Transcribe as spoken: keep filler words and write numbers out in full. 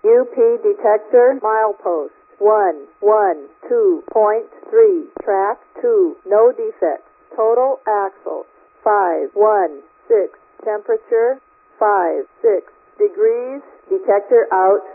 U P detector, milepost one one two point three, track two, no defects. Total axles five one six, temperature five six degrees. Detector out.